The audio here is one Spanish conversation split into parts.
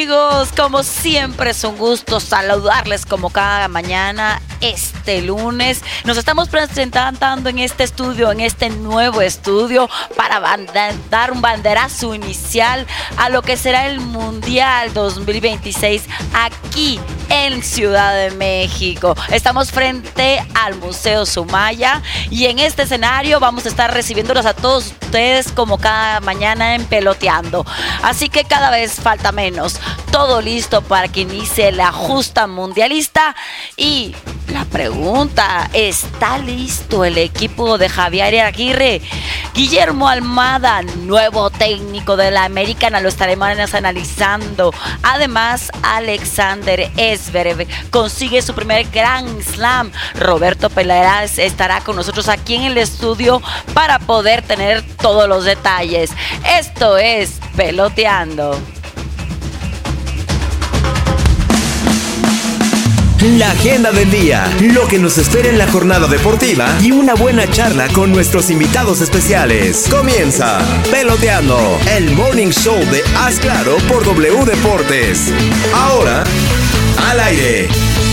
Amigos, como siempre es un gusto saludarles como cada mañana. Este lunes nos estamos presentando en este estudio, en este nuevo estudio, para dar un banderazo inicial a lo que será el Mundial 2026 aquí en Ciudad de México. Estamos frente al Museo Sumaya y en este escenario vamos a estar recibiéndolos a todos ustedes como cada mañana en Peloteando. Así que cada vez falta menos. Todo listo para que inicie la justa mundialista. Y la pregunta, ¿está listo el equipo de Javier Aguirre? Guillermo Almada, nuevo técnico de la Americana, lo estaremos analizando. Además, Alexander Zverev consigue su primer Grand Slam. Roberto Peláez estará con nosotros aquí en el estudio para poder tener todos los detalles. Esto es Peloteando. La agenda del día, lo que nos espera en la jornada deportiva y una buena charla con nuestros invitados especiales. Comienza Peloteando, el morning show de Haz Claro por W Deportes. Ahora, al aire.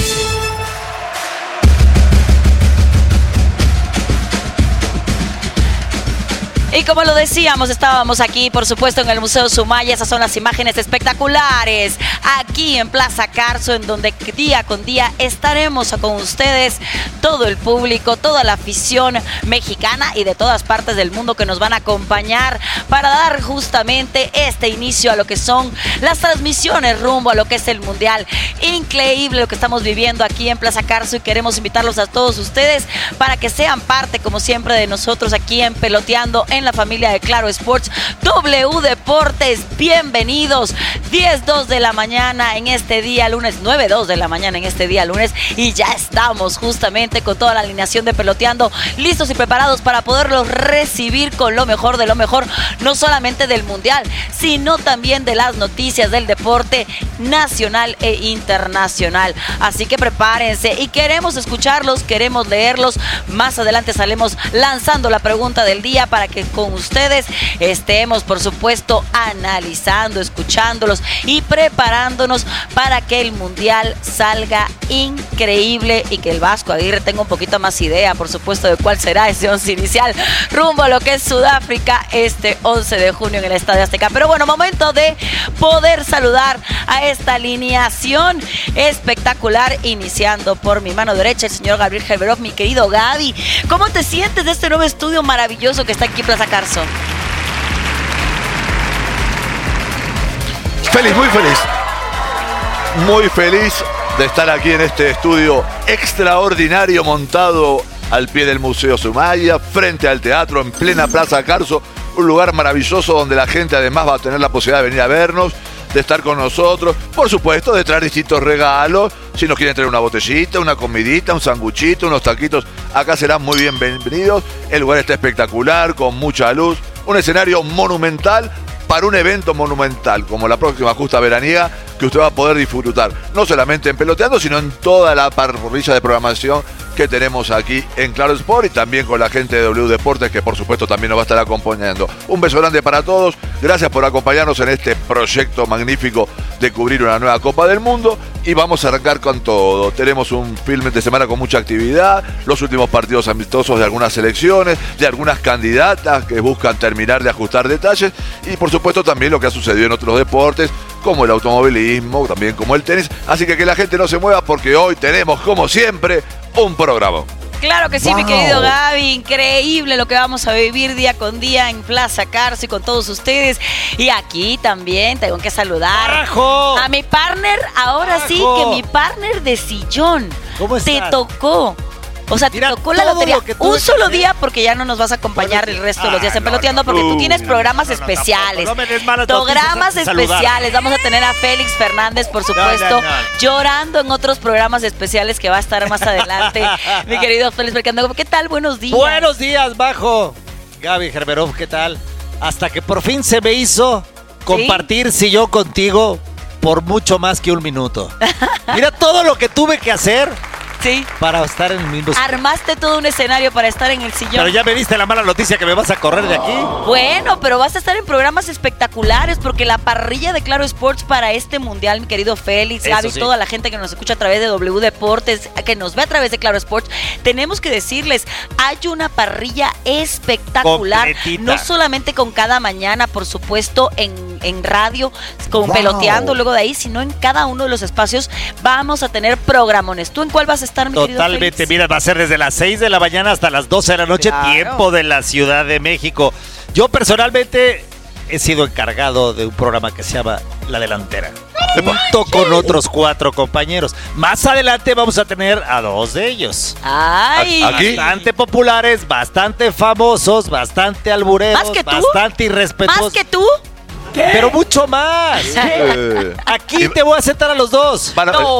Y como lo decíamos, estábamos aquí, por supuesto, en el Museo Sumaya. Esas son las imágenes espectaculares aquí en Plaza Carso, en donde día con día estaremos con ustedes, todo el público, toda la afición mexicana y de todas partes del mundo que nos van a acompañar para dar justamente este inicio a lo que son las transmisiones rumbo a lo que es el Mundial. Increíble lo que estamos viviendo aquí en Plaza Carso y queremos invitarlos a todos ustedes para que sean parte, como siempre, de nosotros aquí en Peloteando, en la familia de Claro Sports, W Deportes. Bienvenidos, 10:02 de la mañana en este día lunes, 9:02 de la mañana en este día lunes, y ya estamos justamente con toda la alineación de Peloteando, listos y preparados para poderlos recibir con lo mejor de lo mejor, no solamente del Mundial, sino también de las noticias del deporte nacional e internacional. Así que prepárense y queremos escucharlos, queremos leerlos. Más adelante estaremos lanzando la pregunta del día para que con ustedes estemos, por supuesto, analizando, escuchándolos y preparándonos para que el Mundial salga increíble y que el Vasco Aguirre tenga un poquito más idea, por supuesto, de cuál será ese once inicial rumbo a lo que es Sudáfrica este 11 de junio en el Estadio Azteca. Pero bueno, momento de poder saludar a esta alineación espectacular, iniciando por mi mano derecha el señor Gabriel Gerberov. Mi querido Gaby, ¿cómo te sientes de este nuevo estudio maravilloso que está aquí en Plaza Carso? Feliz, muy feliz de estar aquí en este estudio extraordinario montado al pie del Museo Sumaya, frente al teatro, en plena Plaza Carso, un lugar maravilloso donde la gente además va a tener la posibilidad de venir a vernos, de estar con nosotros, por supuesto de traer distintos regalos. Si nos quieren traer una botellita, una comidita, un sanguchito, unos taquitos, acá serán muy bienvenidos. El lugar está espectacular, con mucha luz, un escenario monumental para un evento monumental como la próxima justa veraniega, que usted va a poder disfrutar no solamente en Peloteando, sino en toda la parrilla de programación que tenemos aquí en Claro Sport, y también con la gente de W Deportes, que por supuesto también nos va a estar acompañando. Un beso grande para todos, gracias por acompañarnos en este proyecto magnífico de cubrir una nueva Copa del Mundo, y vamos a arrancar con todo. Tenemos un fin de semana con mucha actividad, los últimos partidos amistosos de algunas selecciones, de algunas candidatas que buscan terminar de ajustar detalles, y por supuesto también lo que ha sucedido en otros deportes, como el automovilismo, también como el tenis. Así que la gente no se mueva, porque hoy tenemos, como siempre, un programa. Claro que sí, mi querido Gaby, increíble lo que vamos a vivir día con día en Plaza Carso y con todos ustedes. Y aquí también tengo que saludar a mi partner, ahora sí, que mi partner de sillón. ¿Cómo estás? Te tocó. O sea, te tocó la lotería un solo día, porque ya no nos vas a acompañar el resto de los días en Peloteando, porque tú tienes programas especiales. Programas especiales. Vamos a tener a Félix Fernández, por supuesto, llorando en otros programas especiales que va a estar más adelante. Mi querido Félix Fernández, ¿qué tal? Buenos días. Buenos días, Bajo. Gaby Gerberov, ¿qué tal? Hasta que por fin se me hizo compartir sillón contigo por mucho más que un minuto. Mira todo lo que tuve que hacer Sí. Para estar en el mismo sillón. Armaste todo un escenario para estar en el sillón. Pero ya me diste la mala noticia que me vas a correr de aquí. Bueno, pero vas a estar en programas espectaculares porque la parrilla de Claro Sports para este mundial, mi querido Félix, Eso Gaby, sí. toda la gente que nos escucha a través de W Deportes, que nos ve a través de Claro Sports, tenemos que decirles, hay una parrilla espectacular, Completita. no solamente con cada mañana, por supuesto, en radio, con Peloteando, luego de ahí, sino en cada uno de los espacios vamos a tener programones. ¿Tú en cuál vas a estar, mi querido Totalmente, Félix? mira, va a ser desde las 6 de la mañana hasta las 12 de la noche, Claro. tiempo de la Ciudad de México. Yo personalmente he sido encargado de un programa que se llama La Delantera, junto con otros 4 compañeros. Más adelante vamos a tener a 2 de ellos. ¡Ay! Aquí. Bastante populares, bastante famosos, bastante albureros, ¿Más que tú? bastante irrespetuosos. ¿Más que tú? Pero mucho más. Aquí Y- te voy a sentar a los dos.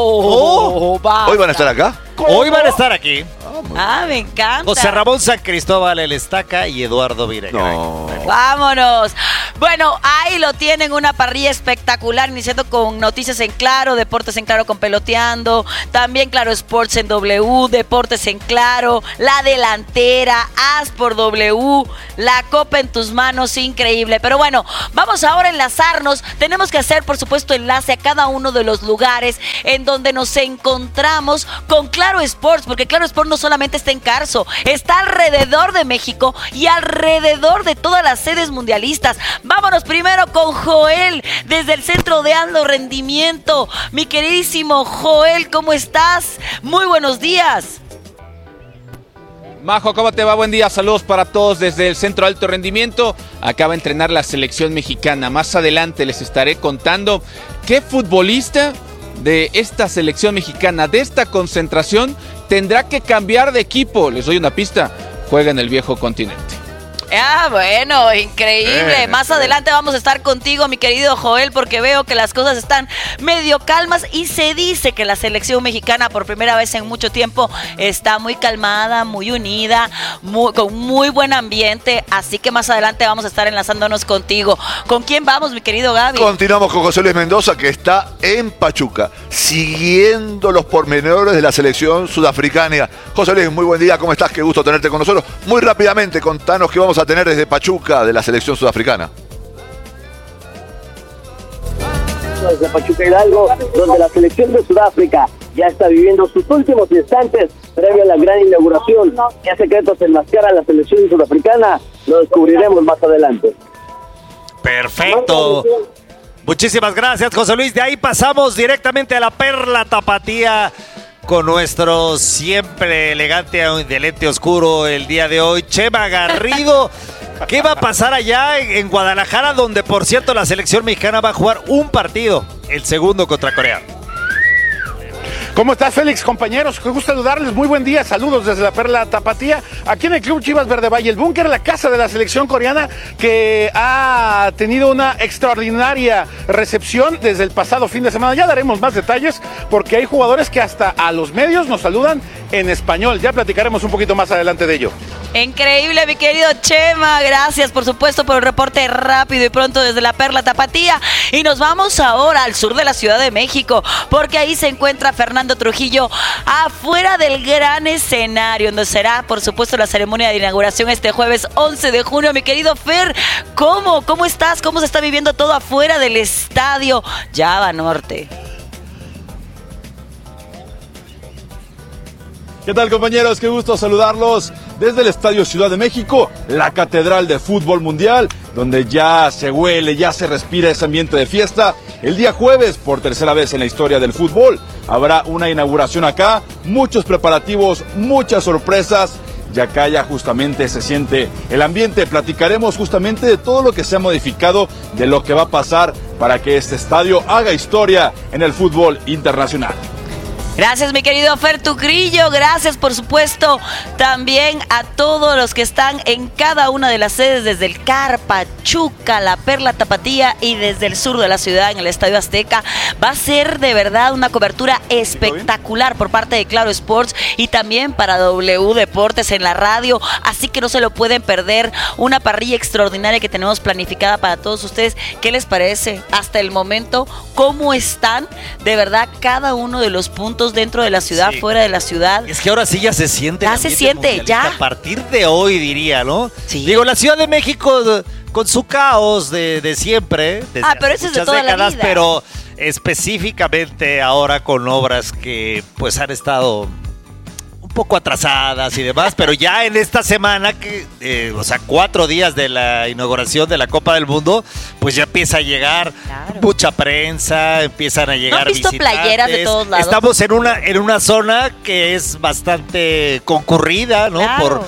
¿Hoy van a estar acá? Hoy van a estar aquí Ah, me encanta. José Ramón San Cristóbal El Estaca y Eduardo Viregaray. No. Vámonos. Bueno, ahí lo tienen, una parrilla espectacular, iniciando con Noticias en Claro, Deportes en Claro con Peloteando, también Claro Sports en W, Deportes en Claro, La Delantera, As por W, la Copa en tus manos, increíble. Pero bueno, vamos ahora a enlazarnos. Tenemos que hacer, por supuesto, enlace a cada uno de los lugares en donde nos encontramos con Claro Sports, porque Claro Sports no solamente está en Carso, está alrededor de México y alrededor de todas las sedes mundialistas. Vámonos primero con Joel, desde el Centro de Alto Rendimiento. Mi queridísimo Joel, ¿cómo estás? Muy buenos días. Majo, ¿cómo te va? Buen día, saludos para todos desde el Centro de Alto Rendimiento. Acaba de entrenar la selección mexicana. Más adelante les estaré contando qué futbolista de esta selección mexicana, de esta concentración, tendrá que cambiar de equipo. Les doy una pista, juega en el viejo continente. Ah, bueno, increíble. Bien, Más adelante vamos a estar contigo, mi querido Joel, porque veo que las cosas están medio calmas y se dice que la selección mexicana por primera vez en mucho tiempo está muy calmada, muy unida, con muy buen ambiente. Así que más adelante vamos a estar enlazándonos contigo. ¿Con quién vamos, mi querido Gaby? Continuamos con José Luis Mendoza, que está en Pachuca, siguiendo los pormenores de la selección sudafricana. José Luis, muy buen día, ¿cómo estás? Qué gusto tenerte con nosotros. Muy rápidamente, contanos qué vamos a tener desde Pachuca de la selección sudafricana. Desde Pachuca Hidalgo, donde la selección de Sudáfrica ya está viviendo sus últimos instantes previo a la gran inauguración. ¿Qué secretos enmascara la selección sudafricana? Lo descubriremos más adelante. Perfecto. Muchísimas gracias, José Luis. De ahí pasamos directamente a la Perla Tapatía con nuestro siempre elegante de lente oscuro el día de hoy, Chema Garrido. ¿Qué va a pasar allá en Guadalajara, donde por cierto la selección mexicana va a jugar un partido, el segundo contra Corea? ¿Cómo estás, Félix, compañeros? Qué gusto saludarles. Muy buen día. Saludos desde la Perla Tapatía. Aquí en el Club Chivas Verde Valle, el búnker, la casa de la selección coreana, que ha tenido una extraordinaria recepción desde el pasado fin de semana. Ya daremos más detalles porque hay jugadores que hasta a los medios nos saludan en español. Ya platicaremos un poquito más adelante de ello. Increíble, mi querido Chema. Gracias, por supuesto, por el reporte rápido y pronto desde la Perla Tapatía. Y nos vamos ahora al sur de la Ciudad de México, porque ahí se encuentra Fernando Trujillo, afuera del gran escenario, donde será, por supuesto, la ceremonia de inauguración este jueves 11 de junio. Mi querido Fer, ¿cómo estás? ¿Cómo se está viviendo todo afuera del estadio Java Norte? ¿Qué tal, compañeros? Qué gusto saludarlos desde el Estadio Ciudad de México, la catedral de fútbol mundial, donde ya se huele, ya se respira ese ambiente de fiesta. El día jueves, por tercera vez en la historia del fútbol, habrá una inauguración acá, muchos preparativos, muchas sorpresas, y acá ya justamente se siente el ambiente. Platicaremos justamente de todo lo que se ha modificado, de lo que va a pasar para que este estadio haga historia en el fútbol internacional. Gracias, mi querido Fer Tucrillo. Gracias, por supuesto, también a todos los que están en cada una de las sedes, desde el CAR, Pachuca, la Perla Tapatía y desde el sur de la ciudad, en el Estadio Azteca. Va a ser de verdad una cobertura espectacular por parte de Claro Sports y también para W Deportes en la radio. Así que no se lo pueden perder. Una parrilla extraordinaria que tenemos planificada para todos ustedes. ¿Qué les parece hasta el momento? ¿Cómo están de verdad cada uno de los puntos partidos dentro de la ciudad, Sí. fuera de la ciudad. Es que ahora sí ya se siente. Ya el se ambiente siente, mundialista ya. A partir de hoy, diría, ¿no? Sí. Digo, la Ciudad de México con su caos de siempre. desde Pero hace ese es de muchas toda la décadas, vida. pero específicamente ahora con obras que pues han estado un poco atrasadas y demás, pero ya en esta semana, 4 días de la inauguración de la Copa del Mundo, pues ya empieza a llegar Claro. mucha prensa, empiezan a llegar ¿No han visto visitantes. playeras de todos lados? Estamos en una zona que es bastante concurrida, ¿no? Claro.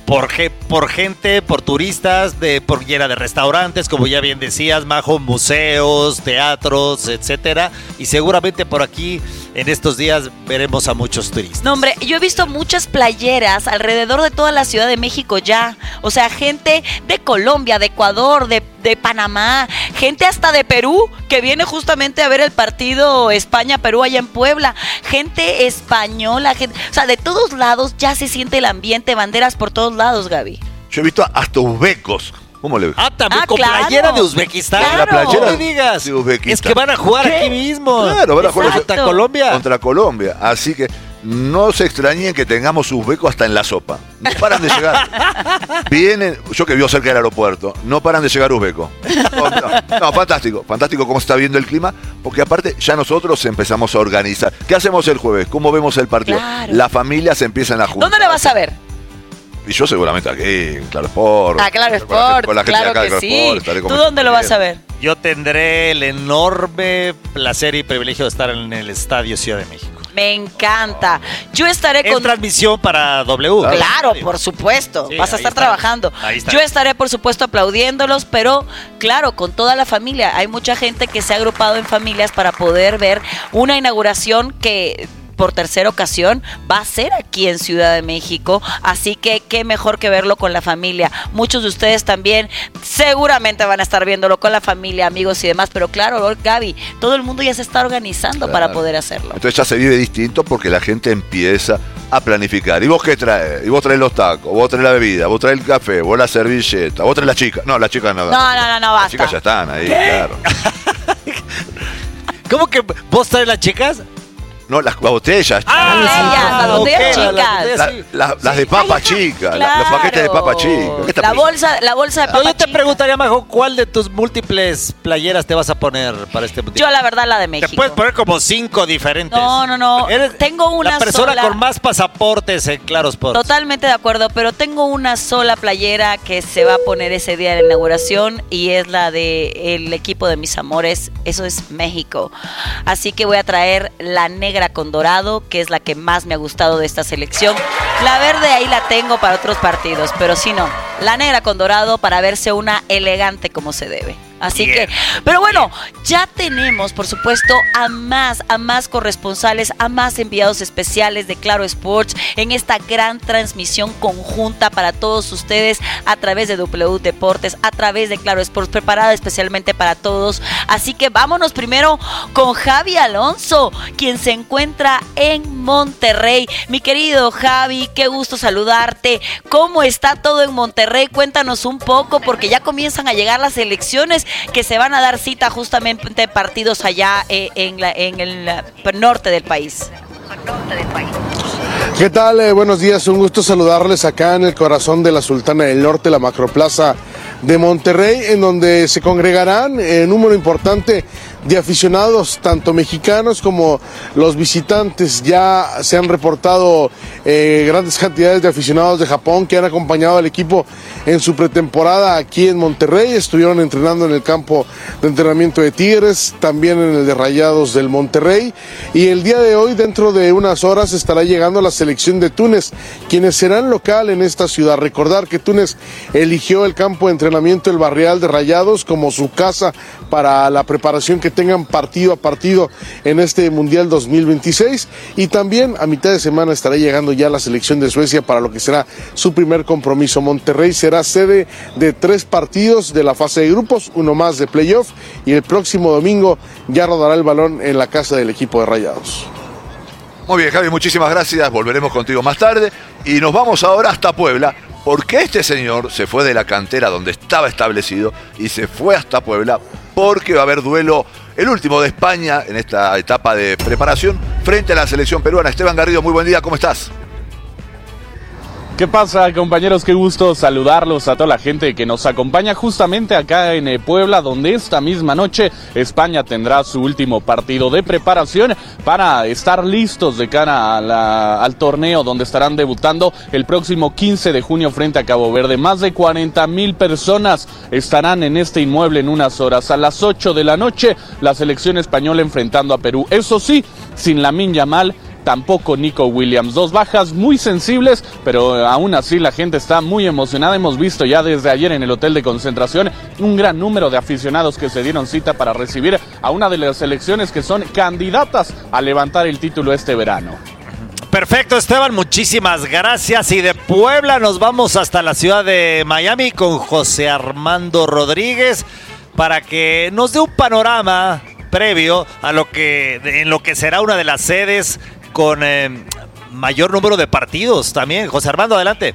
Por gente, por turistas, por llena de restaurantes, como ya bien decías, Majo, museos, teatros, etcétera. Y seguramente por aquí, en estos días, veremos a muchos turistas. No, hombre, yo he visto muchas playeras alrededor de toda la Ciudad de México ya. O sea, gente de Colombia, de Ecuador, de Panamá, gente hasta de Perú, que viene justamente a ver el partido España-Perú allá en Puebla. Gente española, o sea, de todos lados ya se siente el ambiente, banderas por todos lados, Gaby. Yo he visto hasta uzbecos. ¿Cómo le También con claro. playera de Uzbekistán. Claro. La playera No me digas. de Uzbekistán. Es que van a jugar aquí mismo. Claro, van a jugar Exacto. contra Colombia. contra Colombia? Así que no se extrañen que tengamos uzbecos hasta en la sopa. No paran de llegar. Vienen, yo que vivo cerca del aeropuerto, no paran de llegar uzbecos. No, fantástico, fantástico cómo se está viendo el clima, porque aparte ya nosotros empezamos a organizar. ¿Qué hacemos el jueves? ¿Cómo vemos el partido? Claro. Las familias se empiezan a juntar. ¿Dónde le vas a ver? Y yo seguramente aquí, en Claro Sport. Claro Con la gente- Sport, con la gente de claro acá de que Claro sí. Sport, estaré ¿Tú con dónde mi lo vas a familia. ver? Yo tendré el enorme placer y privilegio de estar en el Estadio Ciudad de México. Me encanta. Yo estaré En con... transmisión para W. Claro, por supuesto. Sí, Vas a ahí estar está. trabajando. Ahí está. Yo estaré, por supuesto, aplaudiéndolos, pero claro, con toda la familia. Hay mucha gente que se ha agrupado en familias para poder ver una inauguración que por tercera ocasión va a ser aquí en Ciudad de México, así que qué mejor que verlo con la familia. Muchos de ustedes también seguramente van a estar viéndolo con la familia, amigos y demás, pero claro, Gaby, todo el mundo ya se está organizando para poder hacerlo. Entonces ya se vive distinto porque la gente empieza a planificar. ¿Y vos qué traes? Y vos traes los tacos, vos traes la bebida, vos traes el café, vos la servilleta, vos traes la chica. No, las chicas no. No, Las basta. chicas ya están ahí, claro. ¿Cómo que vos traes las chicas? No, las botellas. Las botellas ok, chicas. las botellas, sí. Las de papa chica, los paquetes de papa chica. ¿Qué está La pensando? bolsa de No, papa yo te chica. preguntaría, Majo, ¿cuál de tus múltiples playeras te vas a poner para este mundial? Yo la verdad la de Te México. puedes poner como 5 diferentes. No. Eres Tengo una la persona sola. con más pasaportes en Claro Sports. Totalmente de acuerdo, pero tengo una sola playera que se va a poner ese día de la inauguración y es la del equipo de mis amores, eso es México. Así que voy a traer la negra con dorado, que es la que más me ha gustado de esta selección. La verde ahí la tengo para otros partidos, pero si no, la negra con dorado para verse una elegante como se debe. Así Bien. que, pero bueno, ya tenemos, por supuesto, a más corresponsales, a más enviados especiales de Claro Sports en esta gran transmisión conjunta para todos ustedes a través de W Deportes, a través de Claro Sports, preparada especialmente para todos. Así que vámonos primero con Javi Alonso, quien se encuentra en Monterrey. Mi querido Javi, qué gusto saludarte. ¿Cómo está todo en Monterrey? Cuéntanos un poco, porque ya comienzan a llegar las elecciones que se van a dar cita justamente partidos allá en el norte del país. ¿Qué tal? Buenos días, un gusto saludarles acá en el corazón de la Sultana del Norte, la Macroplaza de Monterrey, en donde se congregarán un número importante de aficionados, tanto mexicanos como los visitantes. Ya se han reportado grandes cantidades de aficionados de Japón que han acompañado al equipo en su pretemporada aquí en Monterrey. Estuvieron entrenando en el campo de entrenamiento de Tigres, también en el de Rayados del Monterrey. Y el día de hoy, dentro de unas horas, estará llegando la selección de Túnez, quienes serán local en esta ciudad. Recordar que Túnez eligió el campo de entrenamiento El Barrial de Rayados como su casa para la preparación que tengan partido a partido en este Mundial 2026. Y también a mitad de semana estará llegando ya la selección de Suecia para lo que será su primer compromiso. Monterrey será sede de 3 partidos de la fase de grupos, uno más de playoff, y el próximo domingo ya rodará el balón en la casa del equipo de Rayados. Muy bien, Javi, muchísimas gracias. Volveremos contigo más tarde. Y nos vamos ahora hasta Puebla, porque este señor se fue de la cantera donde estaba establecido y se fue hasta Puebla porque va a haber duelo, el último de España en esta etapa de preparación frente a la selección peruana. Esteban Garrido, muy buen día, ¿cómo estás? ¿Qué pasa, compañeros? Qué gusto saludarlos a toda la gente que nos acompaña justamente acá en Puebla, donde esta misma noche España tendrá su último partido de preparación para estar listos de cara al torneo, donde estarán debutando el próximo 15 de junio frente a Cabo Verde. Más de 40,000 personas estarán en este inmueble en unas horas. A las 8 de la noche, la selección española enfrentando a Perú. Eso sí, sin Lamine Yamal, tampoco Nico Williams. 2 bajas muy sensibles, pero aún así la gente está muy emocionada. Hemos visto ya desde ayer en el hotel de concentración un gran número de aficionados que se dieron cita para recibir a una de las selecciones que son candidatas a levantar el título este verano. Perfecto, Esteban, muchísimas gracias. Y de Puebla nos vamos hasta la ciudad de Miami con José Armando Rodríguez para que nos dé un panorama previo a lo que será una de las sedes con mayor número de partidos también. José Armando, adelante.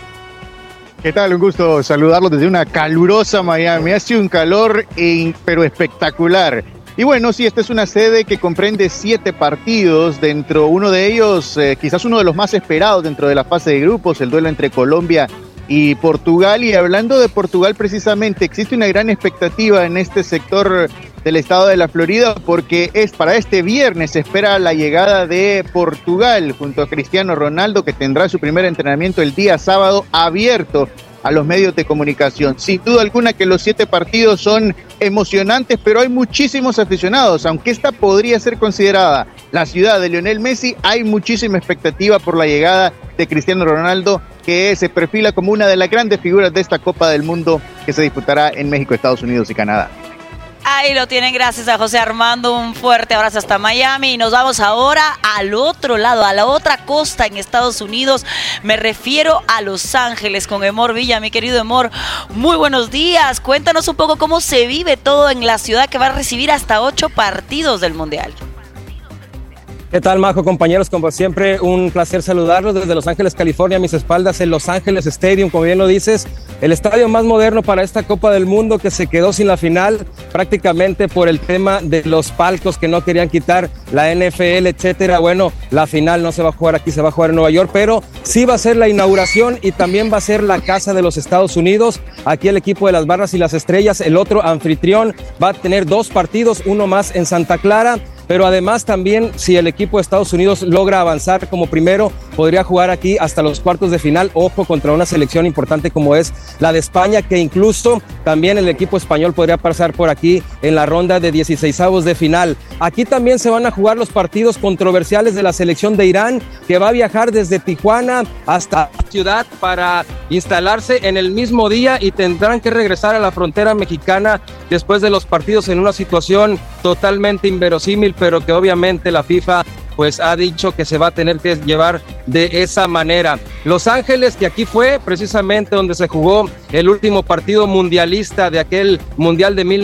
¿Qué tal? Un gusto saludarlos desde una calurosa Miami. Ha sido un calor pero espectacular. Y bueno, sí, esta es una sede que comprende 7 partidos. Uno de ellos, quizás uno de los más esperados dentro de la fase de grupos, el duelo entre Colombia y Portugal. Y hablando de Portugal precisamente, existe una gran expectativa en este sector del estado de la Florida, porque para este viernes se espera la llegada de Portugal junto a Cristiano Ronaldo, que tendrá su primer entrenamiento el día sábado, abierto a los medios de comunicación. Sin duda alguna que los 7 partidos son emocionantes, pero hay muchísimos aficionados. Aunque esta podría ser considerada la ciudad de Lionel Messi, hay muchísima expectativa por la llegada de Cristiano Ronaldo, que se perfila como una de las grandes figuras de esta Copa del Mundo que se disputará en México, Estados Unidos y Canadá. Ahí lo tienen, gracias a José Armando, un fuerte abrazo hasta Miami y nos vamos ahora al otro lado, a la otra costa en Estados Unidos, me refiero a Los Ángeles con Emor Villa. Mi querido Emor, muy buenos días, cuéntanos un poco cómo se vive todo en la ciudad que va a recibir hasta 8 partidos del Mundial. ¿Qué tal, Majo, compañeros? Como siempre, un placer saludarlos desde Los Ángeles, California, a mis espaldas, el Los Ángeles Stadium, como bien lo dices, el estadio más moderno para esta Copa del Mundo, que se quedó sin la final prácticamente por el tema de los palcos que no querían quitar la NFL, etcétera. Bueno, la final no se va a jugar aquí, se va a jugar en Nueva York, pero sí va a ser la inauguración y también va a ser la casa de los Estados Unidos. Aquí el equipo de las Barras y las Estrellas, el otro anfitrión, va a tener 2 partidos, uno más en Santa Clara. Pero además también, si el equipo de Estados Unidos logra avanzar como primero, podría jugar aquí hasta los cuartos de final, ojo, contra una selección importante como es la de España, que incluso también el equipo español podría pasar por aquí en la ronda de 16avos de final. Aquí también se van a jugar los partidos controversiales de la selección de Irán, que va a viajar desde Tijuana hasta la ciudad para instalarse en el mismo día y tendrán que regresar a la frontera mexicana después de los partidos en una situación totalmente inverosímil, pero que obviamente la FIFA pues ha dicho que se va a tener que llevar de esa manera. Los Ángeles, que aquí fue precisamente donde se jugó el último partido mundialista de aquel Mundial de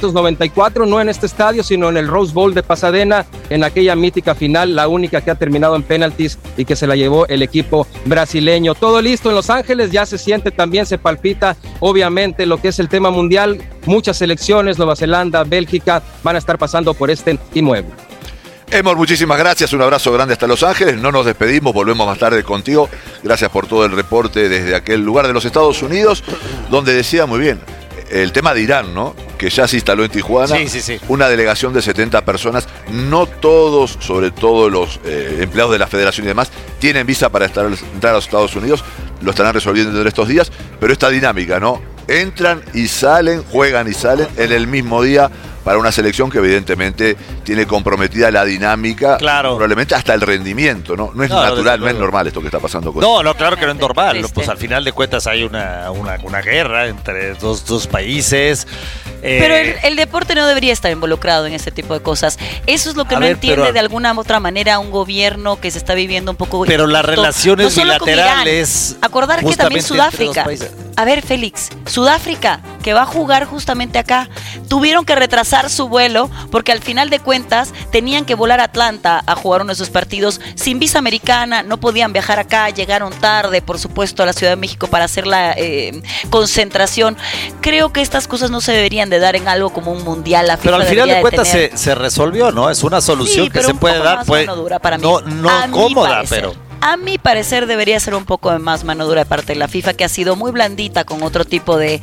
1994, no en este estadio, sino en el Rose Bowl de Pasadena, en aquella mítica final, la única que ha terminado en penaltis y que se la llevó el equipo brasileño. Todo listo en Los Ángeles, ya se siente también, se palpita, obviamente, lo que es el tema mundial. Muchas selecciones, Nueva Zelanda, Bélgica, van a estar pasando por este inmueble. Emor, muchísimas gracias, un abrazo grande hasta Los Ángeles, no nos despedimos, volvemos más tarde contigo, gracias por todo el reporte desde aquel lugar de los Estados Unidos, donde decía muy bien, el tema de Irán, ¿no? Que ya se instaló en Tijuana, sí. Una delegación de 70 personas, no todos, sobre todo los empleados de la federación y demás, tienen visa para entrar a los Estados Unidos, lo estarán resolviendo en estos días, pero esta dinámica, ¿no? Entran y salen, juegan y salen en el mismo día para una selección que evidentemente tiene comprometida la dinámica, claro, probablemente hasta el rendimiento, ¿no? No es natural, no es normal esto que está pasando con No, claro que no es normal. Pues al final de cuentas hay una guerra entre dos países. Pero el deporte no debería estar involucrado en este tipo de cosas. Eso es lo que no entiende de alguna otra manera un gobierno que se está viviendo un poco... Pero las relaciones bilaterales... Acordar que también Sudáfrica... A ver, Félix, Sudáfrica, que va a jugar justamente acá, tuvieron que retrasar su vuelo porque al final de cuentas tenían que volar a Atlanta a jugar uno de sus partidos sin visa americana, no podían viajar acá, llegaron tarde, por supuesto, a la Ciudad de México para hacer la concentración. Creo que estas cosas no se deberían de dar en algo como un mundial. La FIFA pero al final de cuentas tener... se resolvió, ¿no? Es una solución que se puede dar. Pues, mano dura para mí. No cómoda, pero... A mi parecer debería ser un poco de más mano dura de parte de la FIFA, que ha sido muy blandita con otro tipo de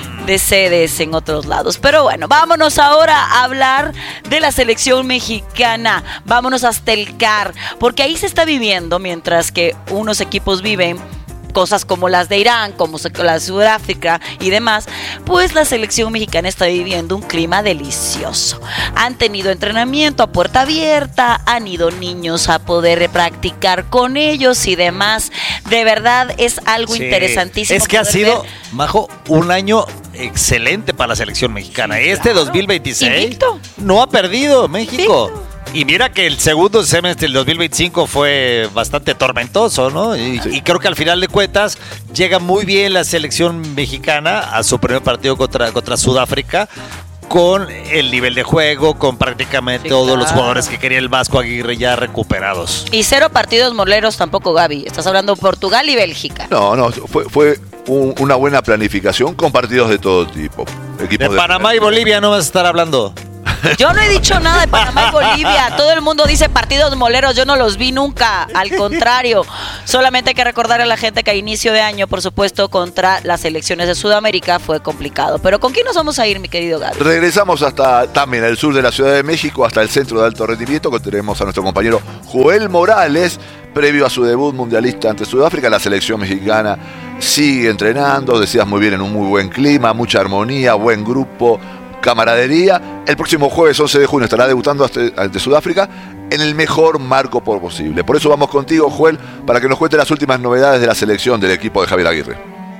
sedes en otros lados. Pero bueno, vámonos ahora a hablar de la selección mexicana. Vámonos hasta el CAR, porque ahí se está viviendo, mientras que unos equipos viven cosas como las de Irán, como la de Sudáfrica y demás, pues la selección mexicana está viviendo un clima delicioso. Han tenido entrenamiento a puerta abierta, han ido niños a poder practicar con ellos y demás. De verdad es algo interesantísimo. Es que ha sido, Majo, un año excelente para la selección mexicana. Sí, este 2026 invicto. No ha perdido México. Invicto. Y mira que el segundo semestre del 2025 fue bastante tormentoso, ¿no? Y creo que al final de cuentas llega muy bien la selección mexicana a su primer partido contra Sudáfrica, con el nivel de juego, con prácticamente todos los jugadores que quería el Vasco Aguirre ya recuperados. Y 0 partidos moleros tampoco, Gaby. Estás hablando de Portugal y Bélgica. No, fue una buena planificación con partidos de todo tipo. De Panamá y Bolivia no vas a estar hablando. Yo no he dicho nada de Panamá y Bolivia. Todo el mundo dice partidos moleros. Yo no los vi nunca. Al contrario. Solamente hay que recordar a la gente que a inicio de año, por supuesto, contra las selecciones de Sudamérica fue complicado. Pero ¿con quién nos vamos a ir, mi querido Gaby? Regresamos hasta también el sur de la Ciudad de México, hasta el centro de alto rendimiento, que tenemos a nuestro compañero Joel Morales. Previo a su debut mundialista ante Sudáfrica, la selección mexicana sigue entrenando. Decías muy bien, en un muy buen clima, mucha armonía, buen grupo, camaradería. El próximo jueves 11 de junio estará debutando ante Sudáfrica en el mejor marco posible. Por eso vamos contigo, Joel, para que nos cuente las últimas novedades de la selección del equipo de Javier Aguirre.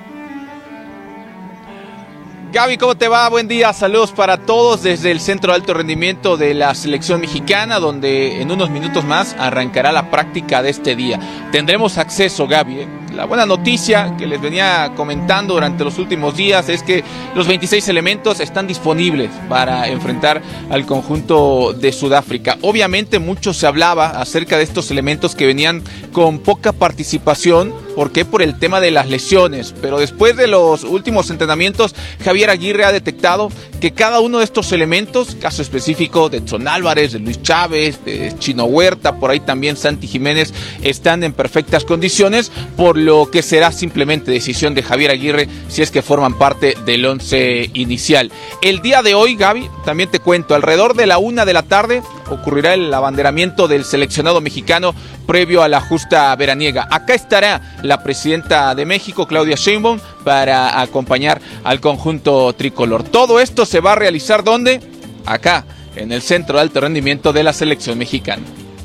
Gaby, ¿cómo te va? Buen día, saludos para todos desde el Centro de Alto Rendimiento de la Selección Mexicana, donde en unos minutos más arrancará la práctica de este día. Tendremos acceso, Gaby. La buena noticia que les venía comentando durante los últimos días es que los 26 elementos están disponibles para enfrentar al conjunto de Sudáfrica. Obviamente mucho se hablaba acerca de estos elementos que venían con poca participación. ¿Por qué? Por el tema de las lesiones. Pero después de los últimos entrenamientos, Javier Aguirre ha detectado que cada uno de estos elementos, caso específico de Edson Álvarez, de Luis Chávez, de Chino Huerta, por ahí también Santi Jiménez, están en perfectas condiciones, por lo que será simplemente decisión de Javier Aguirre si es que forman parte del 11 inicial. El día de hoy, Gaby, también te cuento, alrededor de la 1 de la tarde ocurrirá el abanderamiento del seleccionado mexicano previo a la justa veraniega. Acá estará la presidenta de México, Claudia Sheinbaum, para acompañar al conjunto tricolor. Todo esto se va a realizar ¿dónde? Acá, en el Centro de Alto Rendimiento de la Selección Mexicana.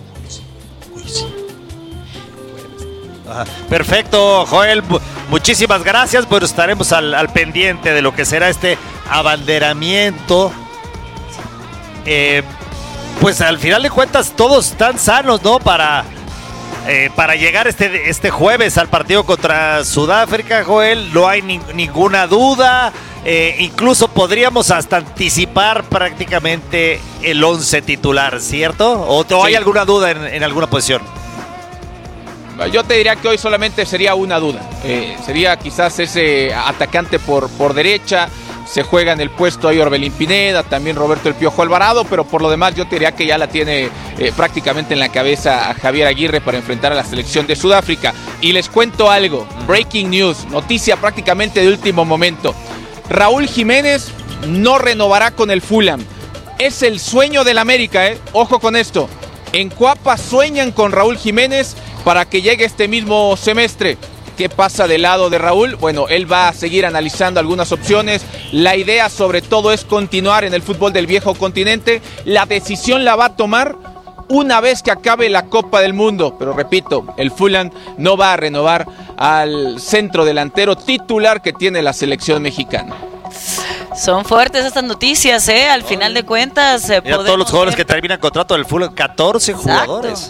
Perfecto, Joel, muchísimas gracias. Pues estaremos al pendiente de lo que será este abanderamiento. Pues al final de cuentas todos están sanos, ¿no? Para llegar este jueves al partido contra Sudáfrica, Joel, no hay ninguna duda. Incluso podríamos hasta anticipar prácticamente el 11 titular, ¿cierto? ¿O sí hay alguna duda en alguna posición? Yo te diría que hoy solamente sería una duda. Sería quizás ese atacante por derecha. Se juega en el puesto ahí Orbelín Pineda, también Roberto El Piojo Alvarado, pero por lo demás yo te diría que ya la tiene prácticamente en la cabeza a Javier Aguirre para enfrentar a la selección de Sudáfrica. Y les cuento algo, breaking news, noticia prácticamente de último momento. Raúl Jiménez no renovará con el Fulham. Es el sueño del América, ojo con esto. En Cuapa sueñan con Raúl Jiménez para que llegue este mismo semestre. ¿Qué pasa del lado de Raúl? Bueno, él va a seguir analizando algunas opciones. La idea sobre todo es continuar en el fútbol del viejo continente. La decisión la va a tomar una vez que acabe la Copa del Mundo. Pero repito, el Fulham no va a renovar al centro delantero titular que tiene la selección mexicana. Son fuertes estas noticias, Al final de cuentas, todos los jugadores que terminan contrato del Fulham, 14 jugadores.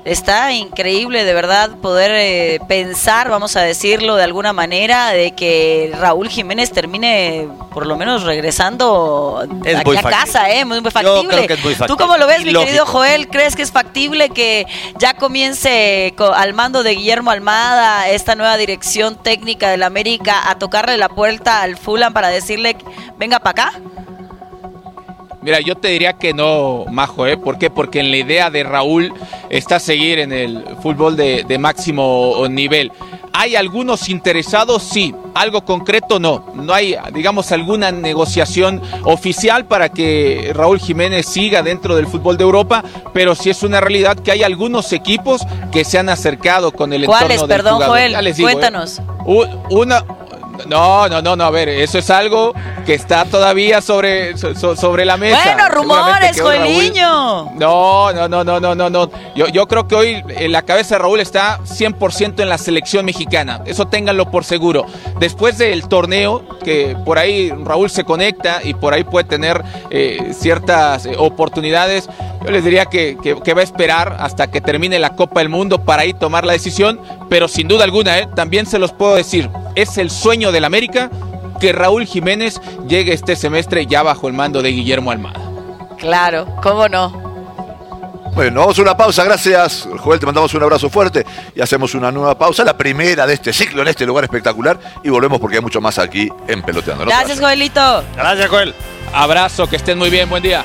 Está increíble de verdad poder pensar, vamos a decirlo de alguna manera, de que Raúl Jiménez termine por lo menos regresando aquí a casa, muy factible. Yo creo que es muy factible. ¿Tú cómo lo ves, mi Lógico. querido Joel? ¿Crees que es factible que ya comience al mando de Guillermo Almada esta nueva dirección técnica del América a tocarle la puerta al Fulham para decirle venga para acá? Mira, yo te diría que no, Majo, ¿eh? ¿Por qué? Porque en la idea de Raúl está seguir en el fútbol de máximo nivel. ¿Hay algunos interesados? Sí. Algo concreto, no. No hay, digamos, alguna negociación oficial para que Raúl Jiménez siga dentro del fútbol de Europa, pero sí es una realidad que hay algunos equipos que se han acercado con el entorno del jugador. ¿Cuáles? Perdón, Joel, Ya les digo, cuéntanos. No, a ver, eso es algo que está todavía sobre la mesa. Bueno, rumores, Joeliño. No. Yo creo que hoy la cabeza de Raúl está 100% en la selección mexicana. Eso ténganlo por seguro. Después del torneo, que por ahí Raúl se conecta y por ahí puede tener ciertas oportunidades, yo les diría que va a esperar hasta que termine la Copa del Mundo para ahí tomar la decisión, pero sin duda alguna, también se los puedo decir, es el sueño del América que Raúl Jiménez llegue este semestre ya bajo el mando de Guillermo Almada. Claro, ¿cómo no? Bueno, vamos a una pausa, gracias Joel, te mandamos un abrazo fuerte y hacemos una nueva pausa, la primera de este ciclo en este lugar espectacular y volvemos porque hay mucho más aquí en Peloteando. No Gracias, Joelito. Gracias, Joel. Abrazo, que estén muy bien, buen día.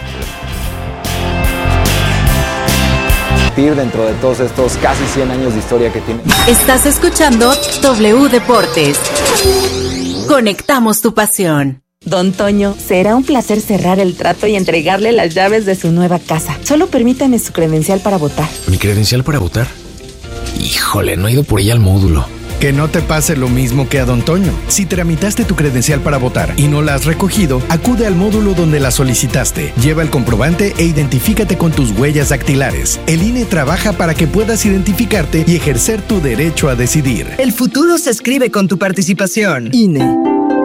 Dentro de todos estos casi 100 años de historia que tiene. Estás escuchando W Deportes. Conectamos tu pasión. Don Toño, será un placer cerrar el trato y entregarle las llaves de su nueva casa. Solo permítame su credencial para votar. ¿Mi credencial para votar? Híjole, no he ido por ella al módulo. Que no te pase lo mismo que a Don Toño. Si tramitaste tu credencial para votar y no la has recogido, acude al módulo donde la solicitaste. Lleva el comprobante e identifícate con tus huellas dactilares. El INE trabaja para que puedas identificarte y ejercer tu derecho a decidir. El futuro se escribe con tu participación. INE.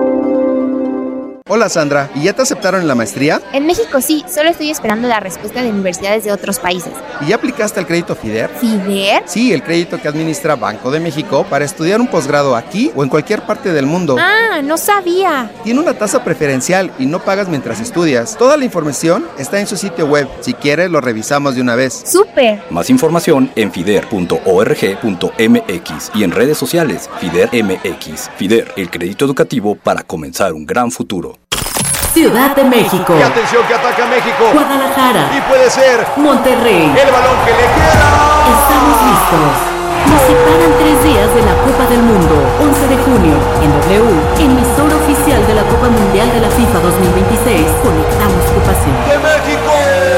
Hola Sandra, ¿y ya te aceptaron en la maestría? En México sí, solo estoy esperando la respuesta de universidades de otros países. ¿Y ya aplicaste al crédito FIDER? ¿FIDER? Sí, el crédito que administra Banco de México para estudiar un posgrado aquí o en cualquier parte del mundo. Ah, no sabía. Tiene una tasa preferencial y no pagas mientras estudias. Toda la información está en su sitio web. Si quieres, lo revisamos de una vez. ¡Súper! Más información en fider.org.mx y en redes sociales FIDER MX. FIDER, el crédito educativo para comenzar un gran futuro. Ciudad de México. Y atención que ataca México. Guadalajara. Y puede ser Monterrey. El balón que le queda. Estamos listos. Nos separan 3 días de la Copa del Mundo. 11 de junio, en W, emisora oficial de la Copa Mundial de la FIFA 2026. Conectamos tu pasión. ¡De México!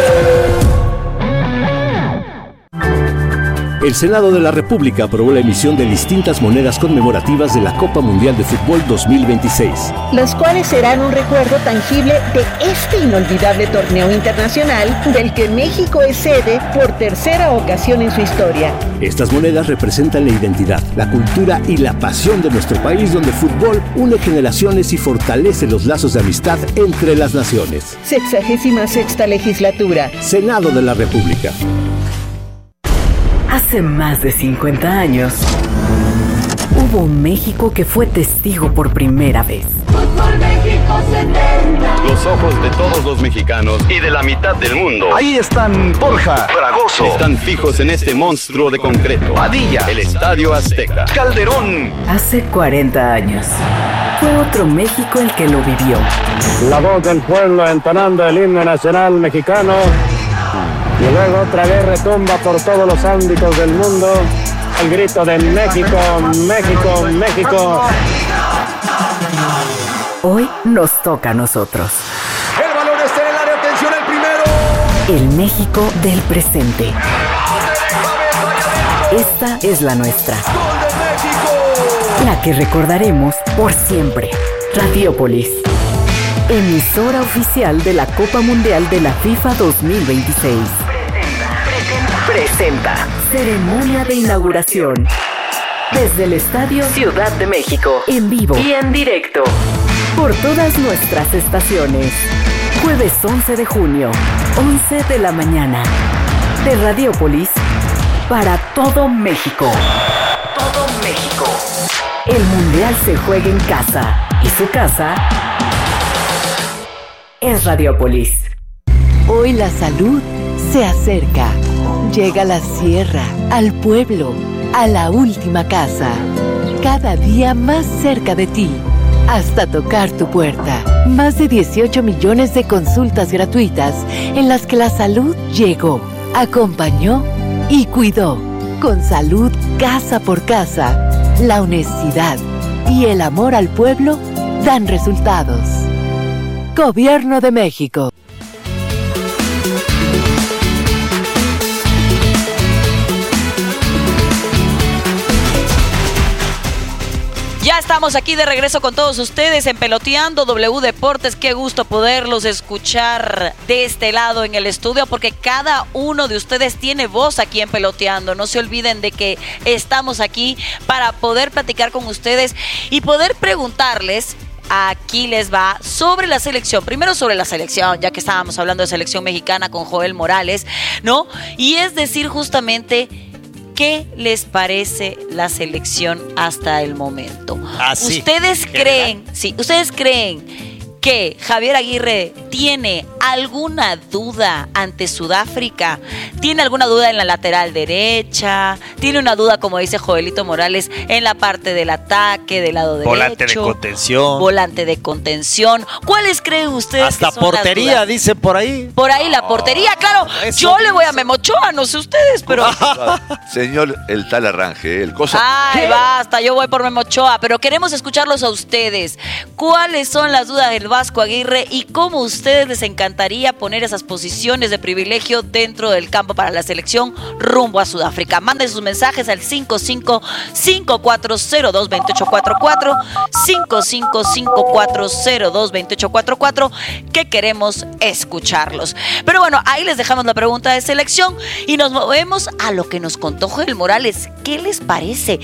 El Senado de la República aprobó la emisión de distintas monedas conmemorativas de la Copa Mundial de Fútbol 2026. Las cuales serán un recuerdo tangible de este inolvidable torneo internacional del que México es sede por tercera ocasión en su historia. Estas monedas representan la identidad, la cultura y la pasión de nuestro país, donde el fútbol une generaciones y fortalece los lazos de amistad entre las naciones. 66ª legislatura. Senado de la República. Hace más de 50 años, hubo un México que fue testigo por primera vez. Fútbol México 70. Los ojos de todos los mexicanos y de la mitad del mundo. Ahí están Borja, Fragoso. Están fijos en este monstruo de concreto. Padilla, el Estadio Azteca. Calderón. Hace 40 años, fue otro México el que lo vivió. La voz del pueblo entonando el himno nacional mexicano. Y luego otra vez retumba por todos los ámbitos del mundo el grito de México, México, México. Hoy nos toca a nosotros. El balón está en el área, atención el primero. El México del presente. Esta es la nuestra. ¡Gol de México! La que recordaremos por siempre. Radiopolis. Emisora oficial de la Copa Mundial de la FIFA 2026. Presenta. Ceremonia de inauguración. Desde el Estadio Ciudad de México. En vivo y en directo. Por todas nuestras estaciones. Jueves 11 de junio, 11 de la mañana. De Radiopolis para todo México. Todo México. El Mundial se juega en casa y su casa es Radiopolis. Hoy la salud se acerca. Llega a la sierra, al pueblo, a la última casa. Cada día más cerca de ti, hasta tocar tu puerta. Más de 18 millones de consultas gratuitas en las que la salud llegó, acompañó y cuidó. Con salud casa por casa, la honestidad y el amor al pueblo dan resultados. Gobierno de México. Ya estamos aquí de regreso con todos ustedes en Peloteando W Deportes. Qué gusto poderlos escuchar de este lado en el estudio, porque cada uno de ustedes tiene voz aquí en Peloteando. No se olviden de que estamos aquí para poder platicar con ustedes y poder preguntarles. Aquí les va sobre la selección. Primero sobre la selección, ya que estábamos hablando de selección mexicana con Joel Morales, ¿no? Y es decir, justamente, ¿qué les parece la selección hasta el momento? Así. ¿Ustedes creen que Javier Aguirre tiene alguna duda ante Sudáfrica? ¿Tiene alguna duda en la lateral derecha? ¿Tiene una duda, como dice Joelito Morales, en la parte del ataque, del lado derecho? Volante de contención. ¿Cuáles creen ustedes hasta que son portería, las dudas? dicen por ahí. Por ahí la portería, claro. Yo le voy a Memo Ochoa, no sé ustedes, pero... Señor, el tal arranque, el cosa... Ay, basta, yo voy por Memo Ochoa, pero queremos escucharlos a ustedes. ¿Cuáles son las dudas del Vasco Aguirre y cómo a ustedes les encantaría poner esas posiciones de privilegio dentro del campo para la selección rumbo a Sudáfrica? Manden sus mensajes al 5554022844, 5554022844, que queremos escucharlos. Pero bueno, ahí les dejamos la pregunta de selección y nos movemos a lo que nos contó Joel Morales. ¿Qué les parece?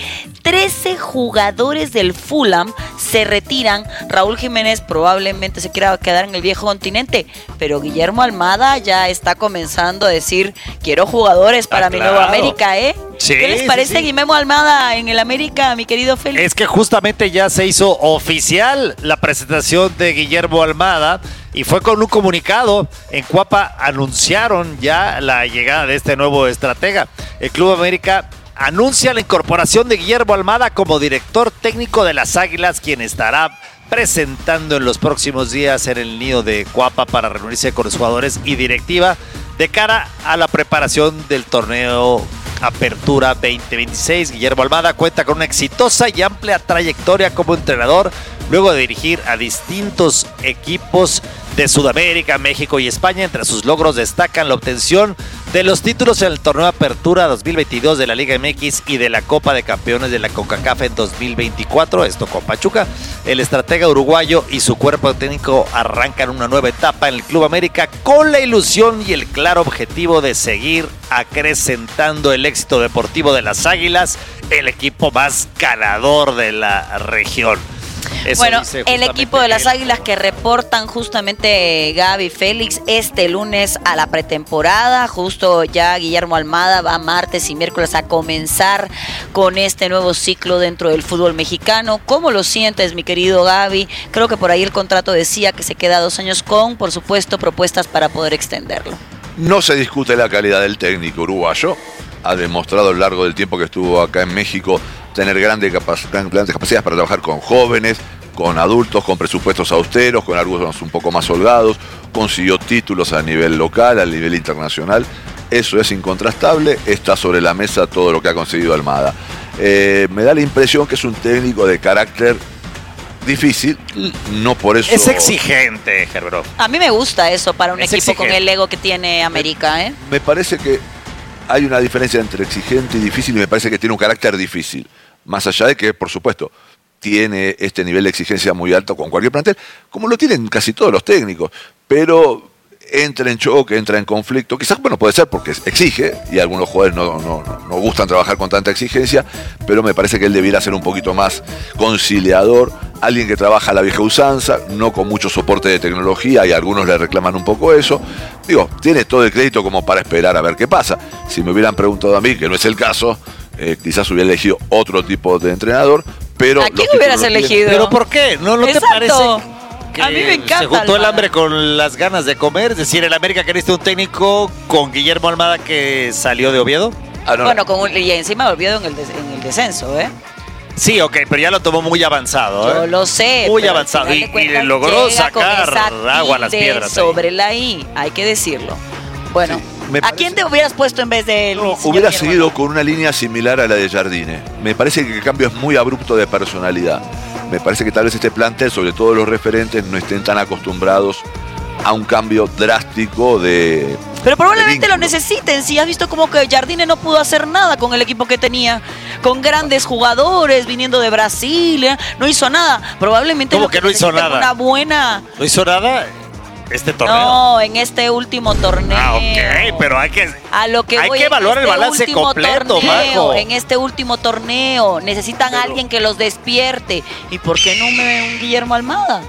13 jugadores del Fulham se retiran. Raúl Jiménez probablemente se quiera quedar en el viejo continente, pero Guillermo Almada ya está comenzando a decir: quiero jugadores para mi nuevo América, ¿eh? Sí, ¿qué les parece Guillermo Almada en el América, mi querido Félix? Es que justamente ya se hizo oficial la presentación de Guillermo Almada y fue con un comunicado. En Cuapa anunciaron ya la llegada de este nuevo estratega. El Club América anuncia la incorporación de Guillermo Almada como director técnico de las Águilas, quien estará presentando en los próximos días en el nido de Cuapa para reunirse con los jugadores y directiva de cara a la preparación del torneo Apertura 2026. Guillermo Almada cuenta con una exitosa y amplia trayectoria como entrenador, luego de dirigir a distintos equipos de Sudamérica, México y España. Entre sus logros destacan la obtención de los títulos en el torneo Apertura 2022 de la Liga MX y de la Copa de Campeones de la CONCACAF en 2024, esto con Pachuca. El estratega uruguayo y su cuerpo técnico arrancan una nueva etapa en el Club América con la ilusión y el claro objetivo de seguir acrecentando el éxito deportivo de las Águilas, el equipo más ganador de la región. Eso bueno, el equipo de las Águilas que reportan justamente Gaby Félix este lunes a la pretemporada. Justo ya Guillermo Almada va martes y miércoles a comenzar con este nuevo ciclo dentro del fútbol mexicano. ¿Cómo lo sientes, mi querido Gaby? Creo que por ahí el contrato decía que se queda 2 años con, por supuesto, propuestas para poder extenderlo. No se discute la calidad del técnico uruguayo. Ha demostrado a lo largo del tiempo que estuvo acá en México tener grandes capacidades para trabajar con jóvenes, con adultos, con presupuestos austeros, con algunos un poco más holgados. Consiguió títulos a nivel local, a nivel internacional. Eso es incontrastable. Está sobre la mesa todo lo que ha conseguido Almada. Me da la impresión que es un técnico de carácter difícil, no por eso... Es exigente, Gerberó. A mí me gusta eso para un equipo exigente. con el ego que tiene América, ¿eh? Me parece que hay una diferencia entre exigente y difícil, y me parece que tiene un carácter difícil. Más allá de que, por supuesto, tiene este nivel de exigencia muy alto con cualquier plantel, como lo tienen casi todos los técnicos, pero entra en choque, entra en conflicto. Quizás, bueno, puede ser porque exige, y algunos jugadores no gustan trabajar con tanta exigencia, pero me parece que él debiera ser un poquito más conciliador alguien que trabaja a la vieja usanza, no con mucho soporte de tecnología, y algunos le reclaman un poco eso. Digo, tiene todo el crédito como para esperar a ver qué pasa. Si me hubieran preguntado a mí, que no es el caso, quizás hubiera elegido otro tipo de entrenador, pero... ¿A quién hubieras elegido? ¿Pero por qué? ¿No te parece que a mí me encanta se juntó el Almada. hambre con las ganas de comer? Es decir, el América que necesita un técnico con Guillermo Almada que salió de Oviedo. Bueno, y encima Oviedo en el descenso, ¿eh? Sí, ok, pero ya lo tomó muy avanzado. Yo lo sé. Muy pero al avanzado. final Y de cuentas logró llega con sacar esa agua a las tilde piedras. sobre la I, hay que decirlo. Bueno, ¿a quién te hubieras puesto en vez de él? No, hubiera seguido con una línea similar a la de Jardine. Me parece que el cambio es muy abrupto de personalidad. Me parece que tal vez este plantel, sobre todo los referentes, no estén tan acostumbrados a un cambio drástico de... Pero probablemente de lo necesiten. Si has visto como que Jardine no pudo hacer nada con el equipo que tenía, con grandes jugadores viniendo de Brasil, no hizo nada. Probablemente ¿Cómo lo que no hizo necesita es nada? una buena... ¿No hizo nada este torneo? No, en este último torneo. Ok, pero hay que... A lo que hay voy, que evaluar en el este balance último completo, torneo, Majo. En este último torneo necesitan a alguien que los despierte. ¿Y por qué no un Guillermo Almada?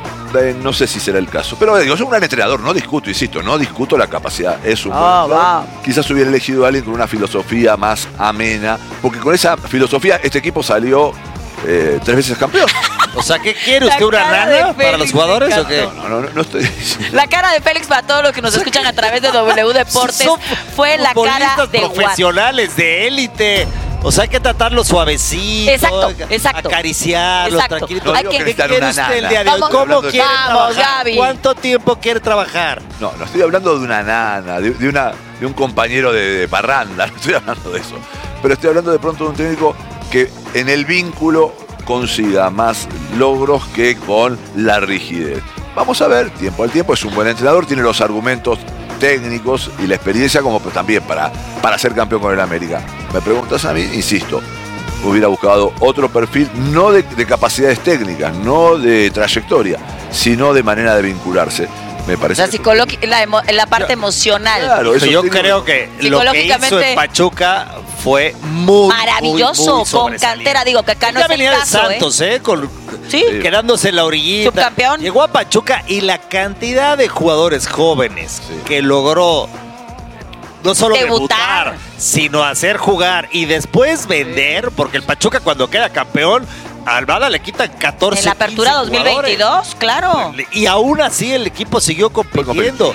No sé si será el caso. Pero digo, soy un gran entrenador, no discuto, insisto, no discuto la capacidad. Es un buen entrenador. Quizás hubiera elegido a alguien con una filosofía más amena, porque con esa filosofía este equipo salió 3 veces campeón. O sea, ¿qué quiere usted? ¿Una nana para los jugadores o qué? No estoy diciendo. La cara de Félix, para todos los que nos escuchan a través de W Deportes, fue la cara de profesionales de élite. O sea, hay que tratarlo suavecito. Exacto. Acariciarlos, Exacto. tranquilo. Hay que ¿Qué quiere usted el día de hoy? Vamos, ¿Cómo quiere vamos, trabajar? Gaby. ¿Cuánto tiempo quiere trabajar? No estoy hablando de una nana, de un compañero de parranda, no estoy hablando de eso. Pero estoy hablando de pronto de un técnico que en el vínculo consiga más logros que con la rigidez. Vamos a ver, tiempo al tiempo, es un buen entrenador, tiene los argumentos técnicos y la experiencia como también para ser campeón con el América. Me preguntas a mí, insisto, hubiera buscado otro perfil, no de capacidades técnicas, no de trayectoria, sino de manera de vincularse. Me parece. O sea, la parte emocional. Claro, eso yo creo que lo que hizo en Pachuca fue muy maravilloso, muy con cantera. Digo que acá no es el venía caso, de Santos, ¿Sí? Quedándose en la orillita. Subcampeón. Llegó a Pachuca y la cantidad de jugadores jóvenes que logró no solo debutar, sino hacer jugar y después vender, porque el Pachuca cuando queda campeón, a Almada le quitan 14 en la apertura 2022, claro. Y aún así el equipo siguió compitiendo.